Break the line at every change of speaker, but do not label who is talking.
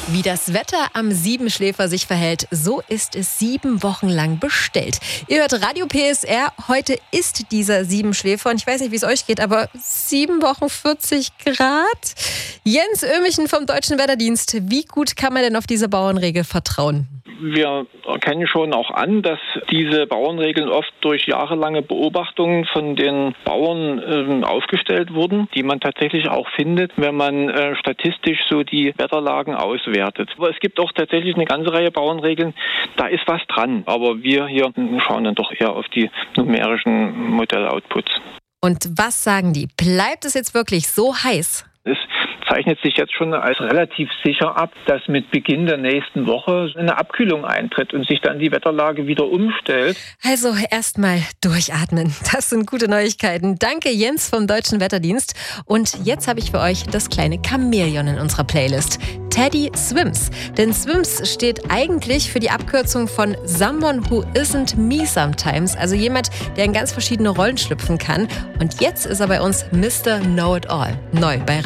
Wie das Wetter am Siebenschläfer sich verhält, so ist es 7 Wochen lang bestellt. Ihr hört Radio PSR, heute ist dieser Siebenschläfer und ich weiß nicht, wie es euch geht, aber 7 Wochen 40 Grad? Jens Ömichen vom Deutschen Wetterdienst, wie gut kann man denn auf diese Bauernregel vertrauen?
Wir erkennen schon auch an, dass diese Bauernregeln oft durch jahrelange Beobachtungen von den Bauern aufgestellt wurden, die man tatsächlich auch findet, wenn man statistisch so die Wetterlagen auswertet. Aber es gibt auch tatsächlich eine ganze Reihe Bauernregeln, da ist was dran. Aber wir hier schauen dann doch eher auf die numerischen Modelloutputs.
Und was sagen die? Bleibt es jetzt wirklich so heiß?
Es zeichnet sich jetzt schon als relativ sicher ab, dass mit Beginn der nächsten Woche eine Abkühlung eintritt und sich dann die Wetterlage wieder umstellt.
Also erstmal durchatmen. Das sind gute Neuigkeiten. Danke Jens vom Deutschen Wetterdienst. Und jetzt habe ich für euch das kleine Chamäleon in unserer Playlist. Teddy Swims. Denn Swims steht eigentlich für die Abkürzung von Someone Who Isn't Me Sometimes. Also jemand, der in ganz verschiedene Rollen schlüpfen kann. Und jetzt ist er bei uns Mr. Know-It-All. Neu bei